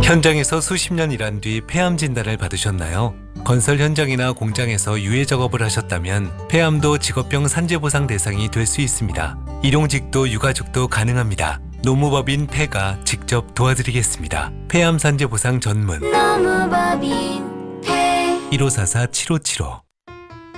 현장에서 수십 년 일한 뒤 폐암 진단을 받으셨나요? 건설 현장이나 공장에서 유해 작업을 하셨다면 폐암도 직업병 산재보상 대상이 될 수 있습니다. 일용직도 유가족도 가능합니다. 노무법인 폐가 직접 도와드리겠습니다. 폐암 산재보상 전문 노무법인 폐 1544-7575